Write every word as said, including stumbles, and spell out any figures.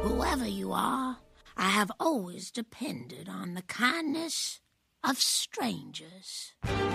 Whoever you are, I have always depended on the kindness of strangers.